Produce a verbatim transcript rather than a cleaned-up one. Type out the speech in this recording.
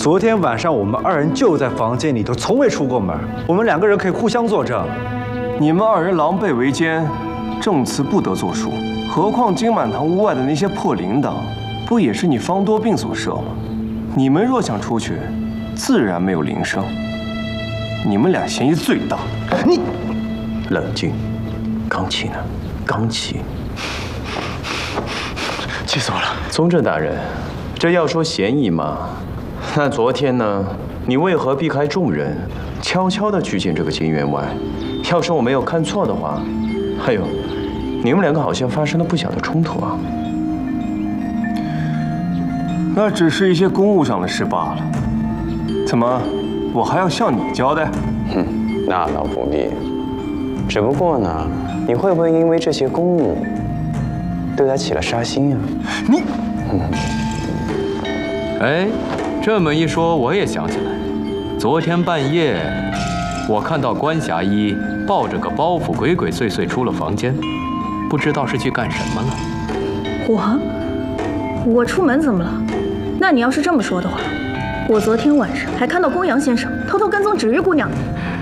昨天晚上我们二人就在房间里头，从未出过门。我们两个人可以互相作证。 你们二人狼狈为奸，证词不得作数。何况金满堂屋外的那些破铃铛，不也是你方多病所设吗？你们若想出去，自然没有铃声。你们俩嫌疑最大。 你冷静，刚起呢，刚起。 气死我了！ 宗正大人，这要说嫌疑嘛，那昨天呢，你为何避开众人，悄悄地去见这个金员外？要是我没有看错的话，还有，你们两个好像发生了不小的冲突啊。 那只是一些公务上的事罢了。怎么，我还要向你交代？ 哼，那倒不必。只不过呢，你会不会因为这些公务，对他起了杀心啊？ 你， 嗯， 哎，这么一说，我也想起来，昨天半夜，我看到关侠医抱着个包袱，鬼鬼祟祟出了房间，不知道是去干什么了。 我，我出门怎么了？那你要是这么说的话，我昨天晚上还看到公羊先生偷偷跟踪芷玉姑娘。